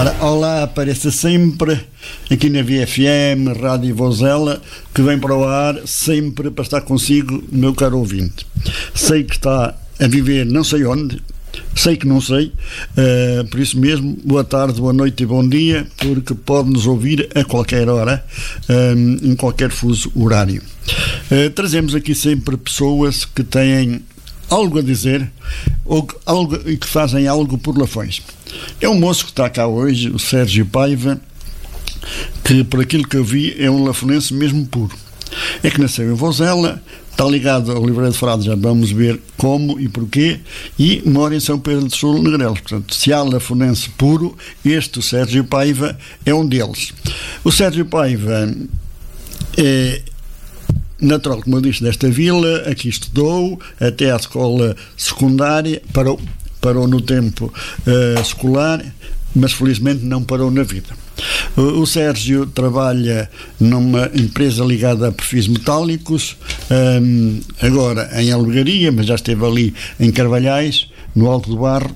Ora, olá, apareça sempre aqui na VFM, Rádio Vozela, que vem para o ar sempre para estar consigo, meu caro ouvinte. Sei que está a viver não sei onde, sei que não sei, por isso mesmo, boa tarde, boa noite e bom dia, porque pode nos ouvir a qualquer hora, em qualquer fuso horário. Trazemos aqui sempre pessoas que têm algo a dizer ou algo, e que fazem algo por Lafões. É um moço que está cá hoje, o Sérgio Paiva, que por aquilo que eu vi é um lafonense mesmo puro. É que nasceu em Vozela, está ligado ao Oliveira de Frades, já vamos ver como e porquê, e mora em São Pedro de Sul, Negrelos. Portanto, se há lafonense puro, o Sérgio Paiva é um deles. O Sérgio Paiva é natural, como eu disse, desta vila, aqui estudou até à escola secundária, parou no tempo escolar, mas felizmente não parou na vida. O Sérgio trabalha numa empresa ligada a perfis metálicos, agora em Alvegaria, mas já esteve ali em Carvalhais, no Alto do Barro,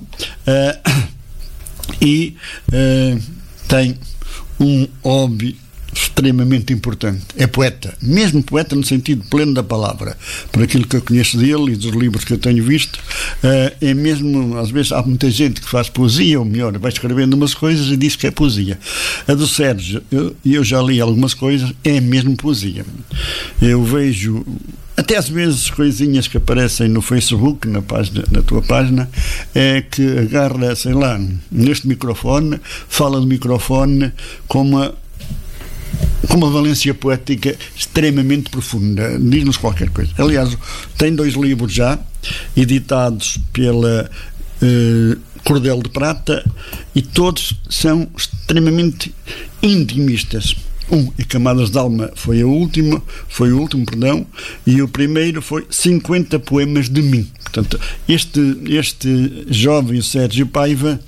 e tem um hobby extremamente importante. É poeta, mesmo poeta no sentido pleno da palavra. Por aquilo que eu conheço dele e dos livros que eu tenho visto, é mesmo, às vezes há muita gente que faz poesia, ou melhor, vai escrevendo umas coisas e diz que é poesia. A do Sérgio, eu já li algumas coisas, é mesmo poesia. Eu vejo até às vezes coisinhas que aparecem no Facebook, na tua página, é que agarra, sei lá, neste microfone, fala do microfone com uma valência poética extremamente profunda, diz-nos qualquer coisa. Aliás, tem 2 livros já, editados pela Cordel de Prata, e todos são extremamente intimistas. Camadas de Alma foi o último, e o primeiro foi 50 poemas de mim. Portanto, este jovem, o Sérgio Paiva,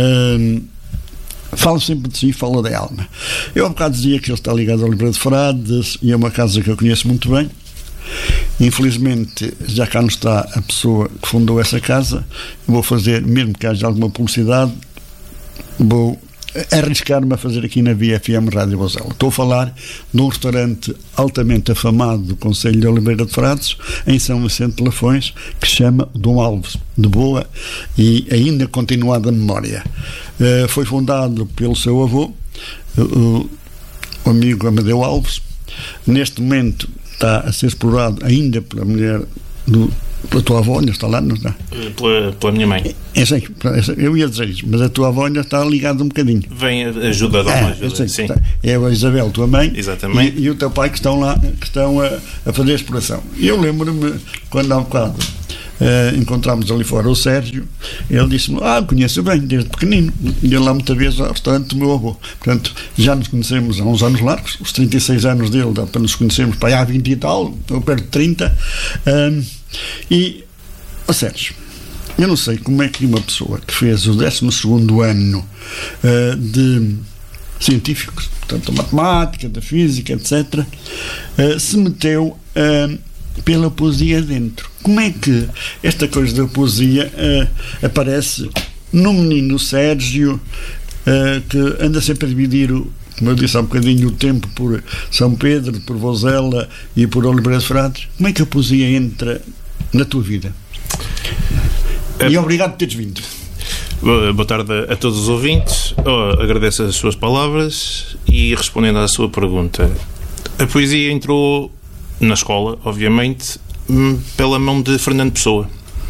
fala sempre de si, fala da alma. Eu há bocado dizia que ele está ligado ao Oliveira de Frades, e é uma casa que eu conheço muito bem. Infelizmente já cá não está a pessoa que fundou essa casa. Eu vou fazer, mesmo que haja alguma publicidade, vou arriscar-me a fazer aqui na VFM Rádio Vozela. Estou a falar de um restaurante altamente afamado do Concelho de Oliveira de Frades, em São Vicente de Lafões, que se chama Dom Alves, de boa e ainda continuada memória. Foi fundado pelo seu avô, o amigo Amadeu Alves. Neste momento está a ser explorado ainda pela mulher pela tua avó, ainda está lá, não está? Pela minha mãe. Eu ia dizer isso, mas a tua avó ainda está ligada um bocadinho. Vem ajuda, dá uma ajuda. Sim. É a Isabel, tua mãe. Exatamente. E o teu pai que estão lá, que estão a fazer a exploração. Eu lembro-me, quando há um bocado encontramos ali fora o Sérgio, ele disse-me, conheço bem, desde pequenino, ia lá muitas vezes ao restaurante do meu avô. Portanto, já nos conhecemos há uns anos largos, os 36 anos dele, dá para nos conhecermos para aí há 20 e tal, ou perto de 30, e, Sérgio, eu não sei como é que uma pessoa que fez o 12º ano de científicos, portanto, da matemática, da física, etc., se meteu pela poesia dentro. Como é que esta coisa da poesia aparece no menino Sérgio, que anda sempre a dividir, como eu disse há um bocadinho, o tempo por São Pedro, por Vozela e por Oliveira de Frades? Como é que a poesia entra na tua vida? E obrigado por teres vindo. Boa tarde a todos os ouvintes. Agradeço as suas palavras e, respondendo à sua pergunta, a poesia entrou na escola, obviamente, pela mão de Fernando Pessoa.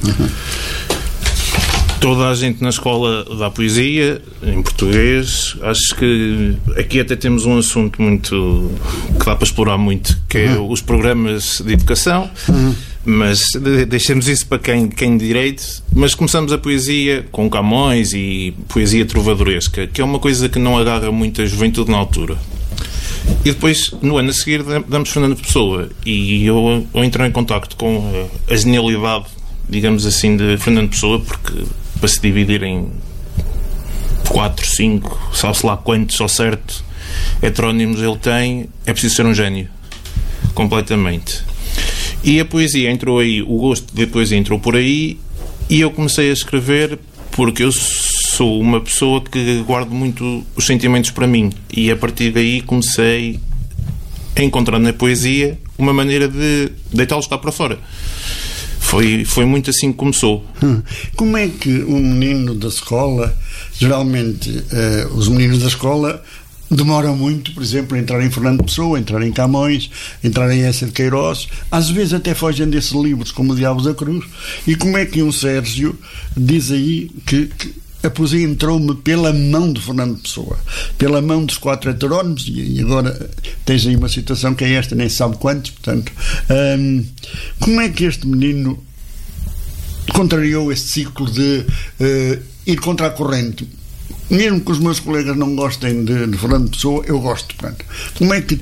Toda a gente na escola dá poesia, em português. Acho que aqui até temos um assunto muito que dá para explorar muito, que é os programas de educação, mas deixemos isso para quem de direito. Mas começamos a poesia com Camões e poesia trovadoresca, que é uma coisa que não agarra muito a juventude na altura. E depois, no ano a seguir, damos Fernando Pessoa, e eu entrei em contacto com a genialidade, digamos assim, de Fernando Pessoa, porque para se dividir em 4, 5, sabe-se lá quantos ao certo heterónimos ele tem, é preciso ser um gênio, completamente. E a poesia entrou aí, o gosto da poesia entrou por aí, e eu comecei a escrever porque eu sou uma pessoa que guardo muito os sentimentos para mim, e a partir daí comecei a encontrar na poesia uma maneira de deitá-los cá para fora. Foi muito assim que começou. Como é que um menino da escola, geralmente os meninos da escola demoram muito, por exemplo, a entrar em Fernando Pessoa, a entrar em Camões, a entrar em Eça de Queiroz, às vezes até fogem desses livros como o Diabo da Cruz, e como é que um Sérgio diz aí que a poesia entrou-me pela mão de Fernando Pessoa, pela mão dos 4 heterónimos, e agora tens aí uma situação que é esta, nem se sabe quantos, portanto, como é que este menino contrariou este ciclo de ir contra a corrente? Mesmo que os meus colegas não gostem de Fernando Pessoa, eu gosto, portanto. Como é que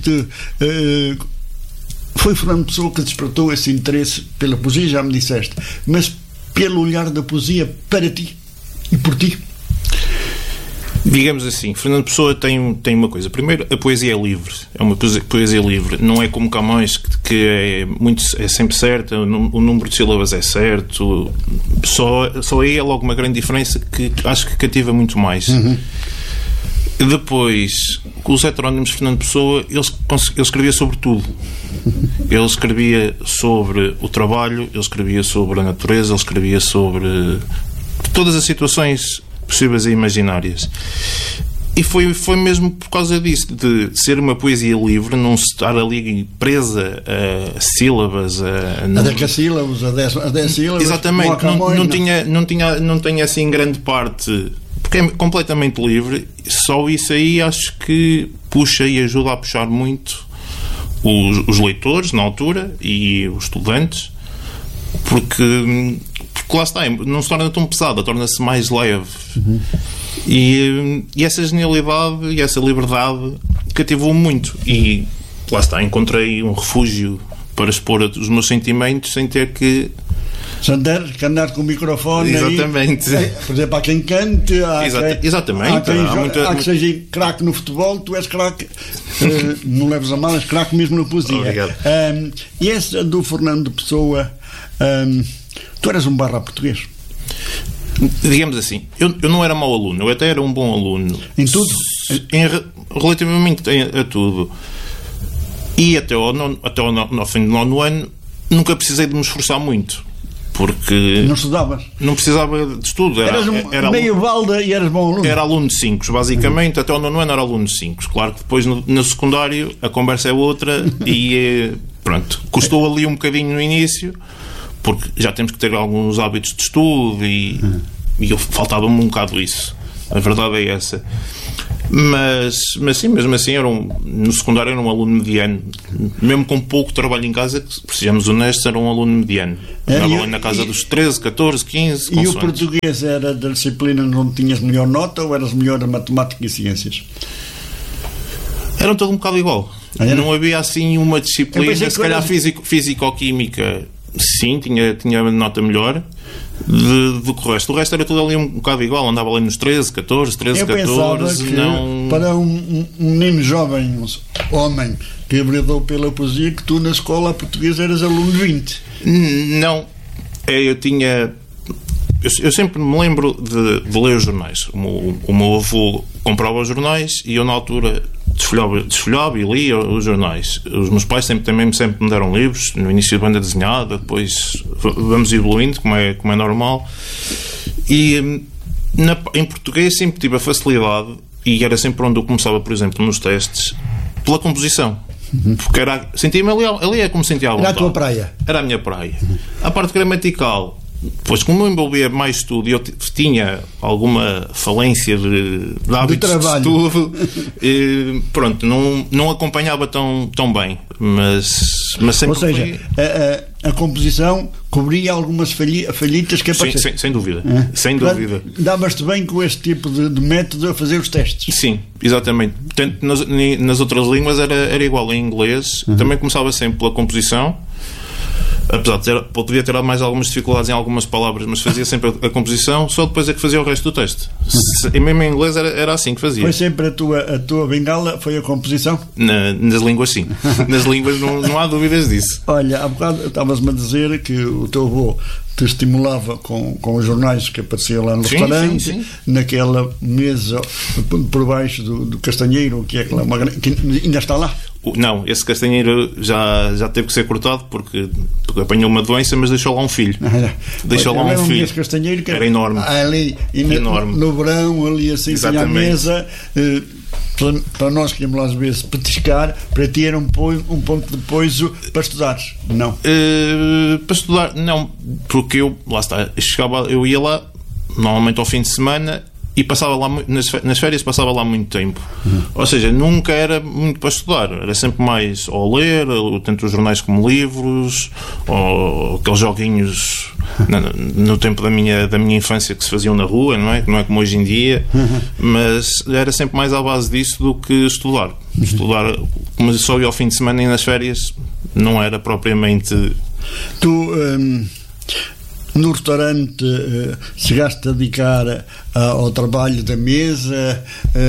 foi Fernando Pessoa que despertou esse interesse pela poesia, já me disseste, mas pelo olhar da poesia para ti e por ti? Digamos assim, Fernando Pessoa tem uma coisa. Primeiro, a poesia é livre. É uma poesia livre. Não é como Camões, que é sempre certa, o número de sílabas é certo. Só aí é logo uma grande diferença que acho que cativa muito mais. Depois, com os heterónimos de Fernando Pessoa, ele escrevia sobre tudo. Ele escrevia sobre o trabalho, ele escrevia sobre a natureza, ele escrevia sobre todas as situações possíveis e imaginárias. E foi mesmo por causa disso, de ser uma poesia livre, não estar ali presa a sílabas, a 10 sílabas, a 10 sílabas. Exatamente, não tinha assim grande parte, porque é completamente livre. Só isso aí acho que puxa e ajuda a puxar muito os leitores na altura e os estudantes, porque lá está, não se torna tão pesada, torna-se mais leve. E essa genialidade e essa liberdade cativou muito, e lá está, encontrei um refúgio para expor os meus sentimentos sem ter que andar com o microfone. Exatamente. Aí, por exemplo, há quem cante, exatamente. Há que seja craque no futebol, tu és craque, não leves a mal, és craque mesmo na poesia. Obrigado. E essa do Fernando Pessoa, tu eras um barra português? Digamos assim, eu não era mau aluno, eu até era um bom aluno. Em tudo? Relativamente a tudo. E até ao fim do 9º ano nunca precisei de me esforçar muito, porque não estudavas? Não precisava de estudo. Era meio balda e eras bom aluno? Era aluno de 5, basicamente. Até ao 9º ano era aluno de 5. Claro que depois no secundário a conversa é outra e pronto, custou ali um bocadinho no início, porque já temos que ter alguns hábitos de estudo e faltava-me um bocado isso. A verdade é essa. Mas sim, mesmo assim, no secundário era um aluno mediano. Mesmo com pouco trabalho em casa, que, sejamos honestos, era um aluno mediano. Andava ali na casa dos 13, 14, 15. E o português era da disciplina onde tinhas melhor nota, ou eras melhor a matemática e ciências? Eram todo um bocado igual. Não havia assim uma disciplina, se calhar físico-química. Sim, tinha nota melhor do que o resto. O resto era tudo ali um bocado igual. Andava ali nos 13, 14. Eu pensava que para um menino jovem, homem, que abordou pela poesia, que tu na escola portuguesa eras aluno de 20. Não. Eu sempre me lembro de ler os jornais. O meu avô comprava os jornais e eu, na altura, desfolhava e lia os jornais. Os meus pais sempre me deram livros, no início de banda desenhada, depois vamos evoluindo, como é normal. E em português sempre tive a facilidade, e era sempre onde eu começava, por exemplo, nos testes, pela composição. Porque sentia-me ali é como sentia à vontade. Era a tua praia? Era a minha praia. A parte gramatical, pois como eu envolvia mais estudo e eu tinha alguma falência de hábitos de estudo, pronto, não acompanhava tão bem, mas sempre. Ou seja, a composição cobria algumas falhitas que apareciam. Sim, sem dúvida. Sem dúvida. Davas-te bem com este tipo de método a fazer os testes? Sim, exatamente. Portanto, nas outras línguas era igual. Em inglês também começava sempre pela composição. apesar de podia ter mais algumas dificuldades em algumas palavras, mas fazia sempre a composição, só depois é que fazia o resto do texto. E mesmo em inglês era assim que fazia. Foi sempre a tua bengala, foi a composição? Nas línguas, sim. Nas línguas não há dúvidas disso. Olha, há bocado estavas-me a dizer que o teu avô te estimulava com os jornais que apareciam lá no restaurante, sim. Naquela mesa por baixo do castanheiro, que é aquela que ainda está lá. Não, esse castanheiro já teve que ser cortado porque apanhou uma doença, mas deixou lá um filho. Deixou lá um filho. Esse castanheiro que era enorme. Ali, enorme. No verão, ali assim, tinha a mesa. Para nós que íamos lá às vezes petiscar, para ti era um ponto de poiso para estudar, não? Para estudar, não, porque eu ia lá normalmente ao fim de semana e passava lá nas férias, passava lá muito tempo. Ou seja, nunca era muito para estudar, era sempre mais ou ler, tanto os jornais como livros, ou aqueles joguinhos no tempo da minha infância que se faziam na rua, não é como hoje em dia, mas era sempre mais à base disso do que estudar. Estudar, como só ia ao fim de semana e nas férias, não era propriamente... Tu... no restaurante chegaste a dedicar ao trabalho da mesa,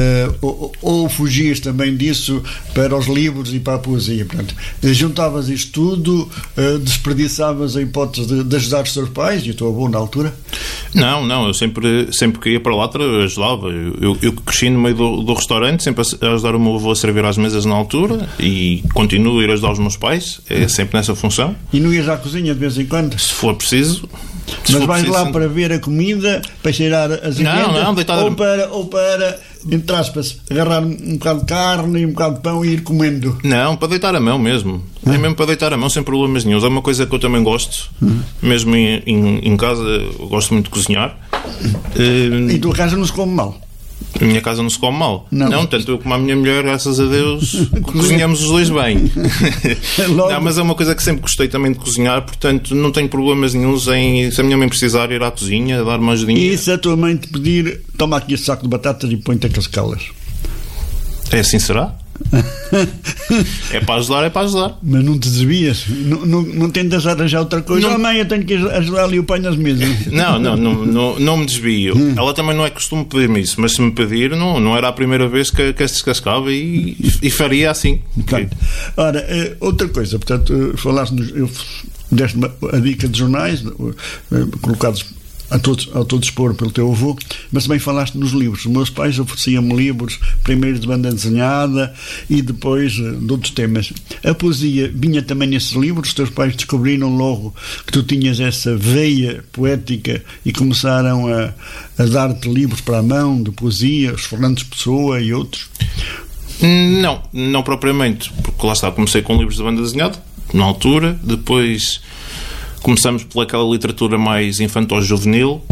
ou fugias também disso para os livros e para a poesia? Portanto, juntavas isto tudo, desperdiçavas a hipótese de ajudar os teus pais e o teu avô na altura? Não, eu sempre que ia para lá ajudava. Eu cresci no meio do restaurante, sempre a ajudar o meu avô a servir às mesas na altura, e continuo a ir ajudar os meus pais, é sempre nessa função. E não ias à cozinha de vez em quando? Se for preciso. Mas vais lá para ver a comida, para cheirar as emendas, ou para, entre aspas, agarrar um bocado de carne e um bocado de pão e ir comendo? Não, para deitar a mão mesmo. É mesmo para deitar a mão, sem problemas nenhum. É uma coisa que eu também gosto. Mesmo em casa, eu gosto muito de cozinhar. E tua casa não se come mal? A minha casa não se come mal. Não, tanto eu como a minha mulher, graças a Deus, cozinhamos os dois bem. Não, mas é uma coisa que sempre gostei também de cozinhar, portanto não tenho problemas nenhuns em, se a minha mãe precisar, ir à cozinha, dar uma ajudinha. E se a tua mãe te pedir, toma aqui esse saco de batatas e põe-te aquelas calas? É assim, será? É para ajudar. Mas não te desvias? Não tentas arranjar outra coisa? Não. Mãe, eu tenho que ajudar ali o pai nas mesas. Não me desvio. Ela também não é costume pedir-me isso, mas se me pedir, não era a primeira vez que se descascava e faria assim. Portanto, ora, outra coisa, portanto, deste-me a dica de jornais colocados ao teu dispor pelo teu avô, mas também falaste nos livros. Os meus pais ofereciam-me livros, primeiro de banda desenhada e depois de outros temas. A poesia vinha também nesses livros? Os teus pais descobriram logo que tu tinhas essa veia poética e começaram a dar-te livros para a mão de poesia, os Fernandes Pessoa e outros? Não propriamente, porque lá está, comecei com livros de banda desenhada na altura, depois começamos pelaquela literatura mais infantil-juvenil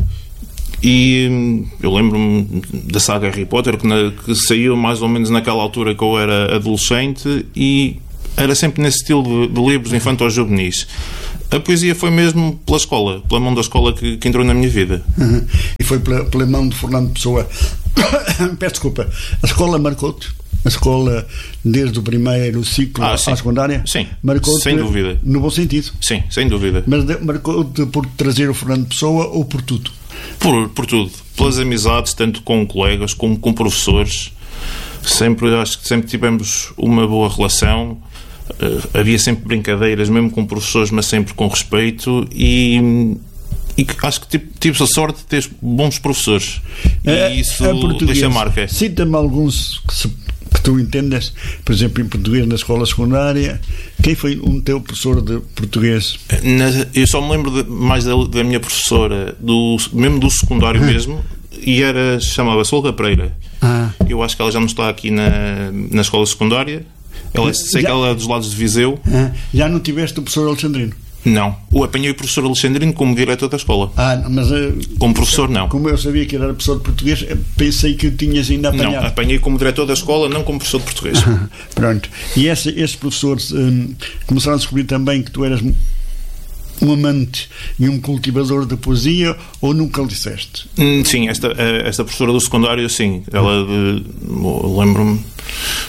e eu lembro-me da saga Harry Potter que saiu mais ou menos naquela altura que eu era adolescente, e era sempre nesse estilo de livros infantil-juvenis. A poesia foi mesmo pela escola, pela mão da escola que entrou na minha vida. E foi pela mão de Fernando Pessoa. Peço desculpa, a escola marcou-te? A escola, desde o primeiro ciclo à secundária? Sim, marcou-te, sem dúvida. No bom sentido? Sim, sem dúvida. Mas marcou-te por trazer o Fernando Pessoa ou por tudo? Por tudo. Pelas amizades, tanto com colegas como com professores. Acho que sempre tivemos uma boa relação. Havia sempre brincadeiras, mesmo com professores, mas sempre com respeito, e acho que tive a sorte de ter bons professores. E isso deixa marca. Cita-me alguns que tu entendas, por exemplo, em português na escola secundária. Quem foi um teu professor de português? Eu só me lembro mais da minha professora, mesmo do secundário mesmo, e chamava-se Olga Pereira. Eu acho que ela já não está aqui na escola secundária. Sei que ela é dos lados de Viseu. Já não tiveste o professor Alexandrino? Não. Apanhei o professor Alexandrino como diretor da escola. Mas como professor, não. Como eu sabia que ele era professor de português, pensei que o tinhas ainda apanhado. Não, apanhei como diretor da escola, não como professor de português. Pronto. E esses professores começaram a descobrir também que tu eras um amante e um cultivador de poesia, ou nunca lhe disseste? Sim, esta professora do secundário, sim. Ela, lembro-me,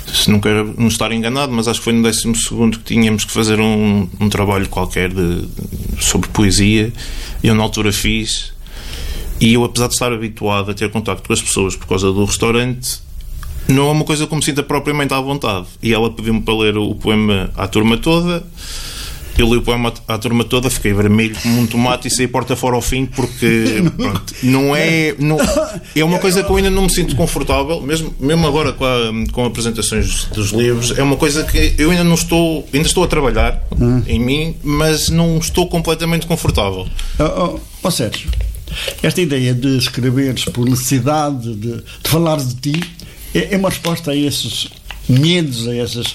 se não quero não estar enganado, mas acho que foi no 12º que tínhamos que fazer um trabalho qualquer sobre poesia, e eu na altura fiz, e eu, apesar de estar habituado a ter contacto com as pessoas por causa do restaurante, não é uma coisa que me sinta propriamente à vontade, e ela pediu-me para ler o poema à turma toda. Eu li o poema à turma toda, fiquei vermelho como um tomate e saí porta fora ao fim, porque pronto, é uma coisa que eu ainda não me sinto confortável, mesmo agora com apresentações dos livros, é uma coisa que eu ainda estou a trabalhar em mim, mas não estou completamente confortável. Sérgio, esta ideia de escreveres por necessidade de falar de ti é uma resposta a esses medos, a essas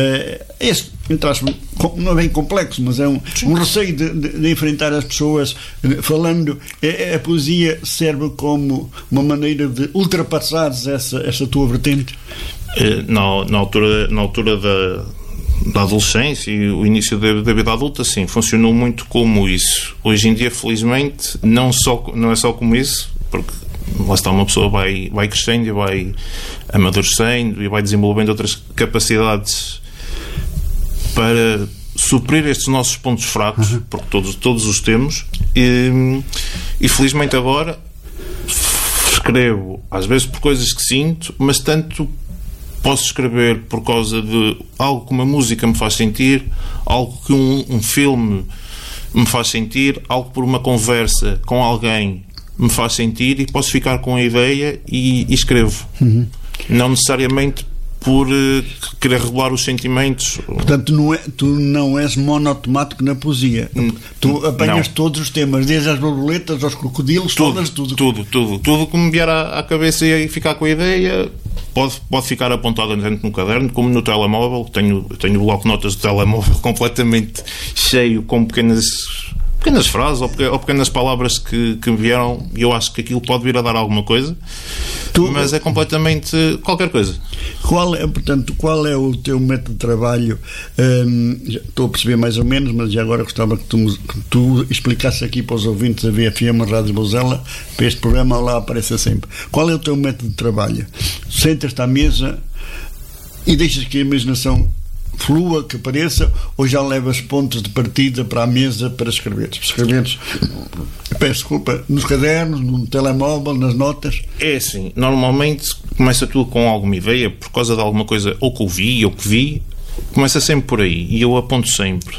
não é bem complexo, mas é um receio de enfrentar as pessoas falando. A poesia serve como uma maneira de ultrapassares essa tua vertente? Na altura da adolescência e o início da vida adulta, sim, funcionou muito como isso. Hoje em dia, felizmente, não é só como isso, porque lá está, uma pessoa vai crescendo e vai amadurecendo e vai desenvolvendo outras capacidades para suprir estes nossos pontos fracos, porque todos os temos, e felizmente agora escrevo às vezes por coisas que sinto, mas tanto posso escrever por causa de algo que uma música me faz sentir, algo que um filme me faz sentir, algo por uma conversa com alguém me faz sentir, e posso ficar com a ideia e escrevo. Não necessariamente por querer regular os sentimentos. Portanto, tu não és monotemático na poesia. Tu apanhas todos os temas, desde as borboletas aos crocodilos, tudo que me vier à cabeça e ficar com a ideia pode ficar apontado tanto no caderno como no telemóvel. Tenho o bloco de notas do telemóvel completamente cheio, com pequenas frases ou pequenas palavras que me vieram, e eu acho que aquilo pode vir a dar alguma coisa, mas é completamente qualquer coisa. Qual é o teu método de trabalho? Estou a perceber mais ou menos, mas já agora gostava que tu explicasse aqui para os ouvintes da VFM, Rádio Vozela, para este programa lá apareça sempre. Qual é o teu método de trabalho? Sentas-te à mesa e deixas que a imaginação flua, que apareça, ou já levas pontos de partida para a mesa para escreveres, peço desculpa, nos cadernos, no telemóvel, nas notas? É assim, normalmente começa tudo com alguma ideia, por causa de alguma coisa ou que ouvi ou que vi, começa sempre por aí, e eu aponto sempre.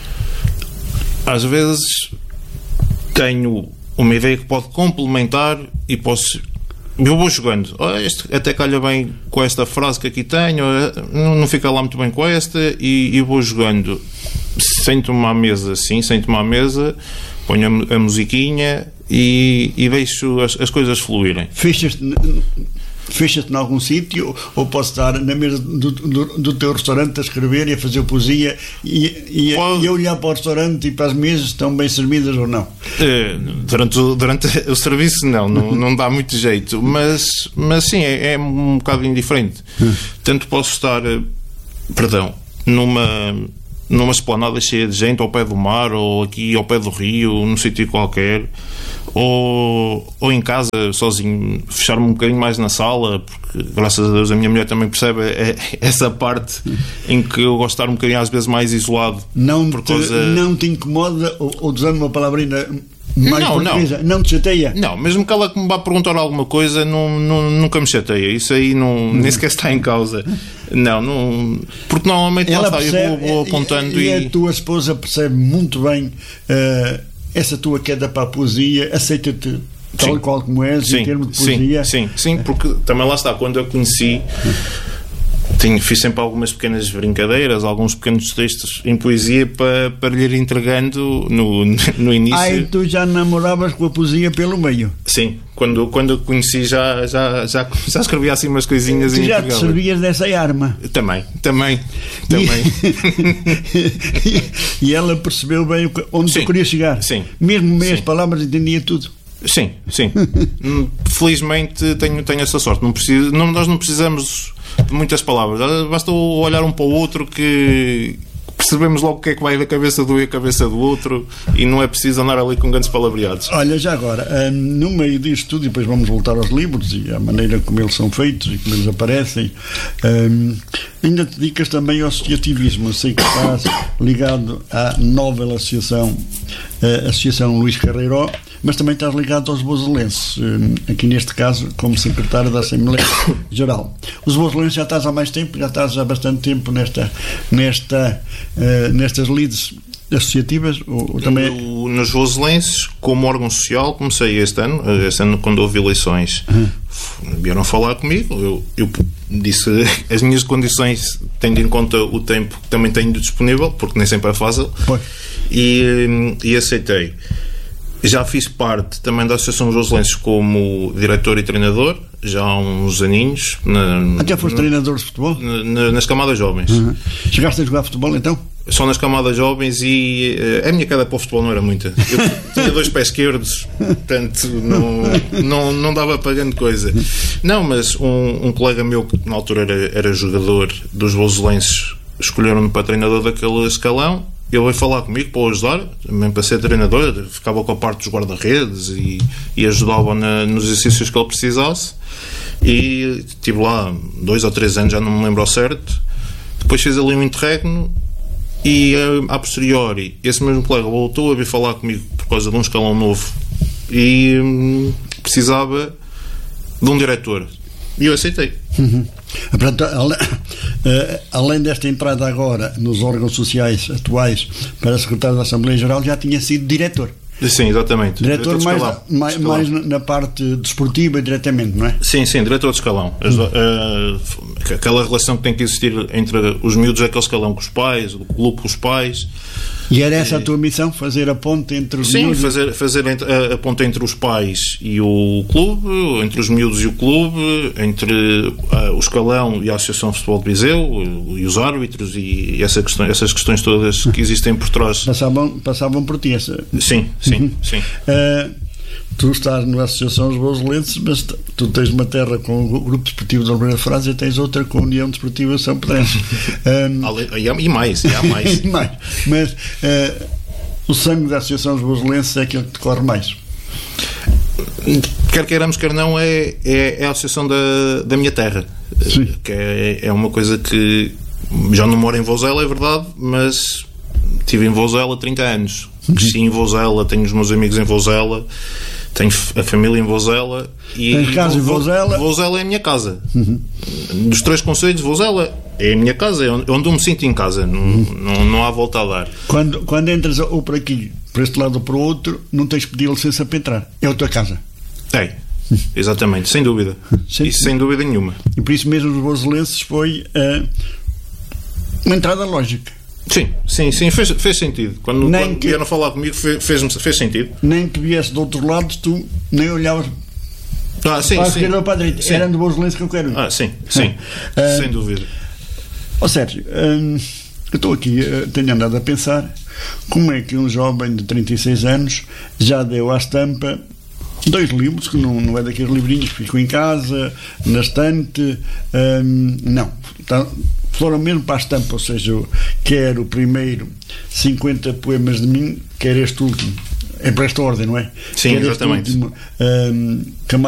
Às vezes tenho uma ideia que pode complementar e eu vou jogando. Este até calha bem com esta frase que aqui tenho, não fica lá muito bem com esta, e vou jogando. Sento-me à mesa, ponho a musiquinha e deixo as coisas fluírem. Fechas-te em algum sítio, ou posso estar na mesa do teu restaurante a escrever e a fazer poesia e olhar para o restaurante e para as mesas, estão bem servidas ou não? Durante o serviço não dá muito jeito, mas sim, é um bocado indiferente. Tanto posso estar numa esplanada cheia de gente ao pé do mar, ou aqui ao pé do rio, num sítio qualquer, ou em casa sozinho, fechar-me um bocadinho mais na sala, porque graças a Deus a minha mulher também percebe essa parte em que eu gosto de estar um bocadinho às vezes mais isolado. Não te incomoda, ou usando uma palavrinha mais portuguesa, não te chateia? Não, mesmo que ela me vá perguntar alguma coisa, nunca me chateia. Isso aí nem sequer está em causa. Não, porque normalmente ela lá está, eu vou apontando e a tua esposa percebe muito bem essa tua queda para a poesia, aceita-te tal e qual como és, em termos de poesia. Sim, porque também lá está, quando eu conheci, fiz sempre algumas pequenas brincadeiras, alguns pequenos textos em poesia para lhe ir entregando no início. E tu já namoravas com a poesia pelo meio? Sim, quando eu conheci já escrevia assim umas coisinhas. Tu já te servias dessa arma? Também. E ela percebeu bem onde tu querias chegar? Sim. Mesmo meias palavras entendia tudo? Sim. Felizmente tenho essa sorte. Nós não precisamos de muitas palavras. Basta olhar um para o outro que percebemos logo o que é que vai da cabeça de um e a cabeça do outro, e não é preciso andar ali com grandes palavreados. Olha, já agora, no meio disto tudo, e depois vamos voltar aos livros e à maneira como eles são feitos e como eles aparecem, ainda te dedicas também ao associativismo. Eu sei que estás ligado à nova associação Luís Carreiro, mas também estás ligado aos Voselenses, aqui neste caso como secretário da Assembleia Geral. Os Voselenses já estás há mais tempo, já estás há bastante tempo nestas lides associativas? Ou também... Nos Voselenses, como órgão social, comecei este ano quando houve eleições. Vieram falar comigo, eu disse as minhas condições, tendo em conta o tempo que também tenho disponível, porque nem sempre é fácil, e aceitei. Já fiz parte também da Associação dos Voselenses como diretor e treinador, já há uns aninhos. Até foste treinador de futebol? Nas camadas jovens. Chegaste a jogar futebol então? Só nas camadas jovens, e a minha queda para o futebol não era muita. Eu tinha 2 pés esquerdos, portanto não dava para grande coisa. Não, mas um colega meu que na altura era jogador dos Voselenses, escolheram-me para treinador daquele escalão. Ele veio falar comigo para o ajudar, também para ser treinador, ficava com a parte dos guarda-redes e ajudava nos exercícios que ele precisasse, e estive lá 2 ou 3 anos, já não me lembro ao certo. Depois fiz ali um interregno e a posteriori esse mesmo colega voltou a vir falar comigo por causa de um escalão novo e precisava de um diretor, e eu aceitei. Portanto, além desta entrada agora nos órgãos sociais atuais para secretário da Assembleia Geral, já tinha sido diretor. Sim, exatamente. Diretor mais na parte desportiva diretamente, não é? Sim, diretor de escalão. Aquela relação que tem que existir entre os miúdos daquele escalão com os pais, o clube com os pais. E era essa a tua missão? Fazer a ponte entre os miúdos? Sim, fazer a ponte entre os pais e o clube, entre os miúdos e o clube, entre o escalão e a Associação de Futebol de Viseu, e os árbitros, e essas questões todas que existem por trás. Passavam por ti. Sim. Tu estás na Associação dos Voselenses, mas tu tens uma terra com o Grupo Desportivo da Oliveira de Frades e tens outra com a União Desportiva São Pedrense. E mais. Mas o sangue da Associação dos Voselenses é aquele que decorre mais. Quer queiramos, quer não, é a associação da minha terra. Sim. Que é uma coisa que já não moro em Vozela, é verdade, mas estive em Vozela 30 anos. Cresci em Vozela, tenho os meus amigos em Vozela, tenho a família em Vozela. Tens casa em Vozela? Vozela é a minha casa. Dos 3 concelhos, Vozela é a minha casa, é onde eu me sinto em casa. Não há volta a dar. Quando entras ou por aqui, por este lado ou para o outro, não tens que pedir licença para entrar. É a tua casa. É, exatamente, sem dúvida. Sem dúvida nenhuma. E por isso mesmo os Voselenses foi uma entrada lógica. Sim, fez sentido. Quando vieram falar comigo, fez sentido. Nem que viesse de outros lados, tu nem olhavas para a esquerda ou para a direita. Era de Voselenses que eu quero ir. Sim, sem dúvida. Sérgio, eu estou aqui, tenho andado a pensar como é que um jovem de 36 anos já deu à estampa 2 livros, que não é daqueles livrinhos que ficam em casa, na estante, não. Foram mesmo para a estampa, ou seja, quer o primeiro 50 poemas de mim, quer este último. É para esta ordem, não é? Sim, quer exatamente. Este último,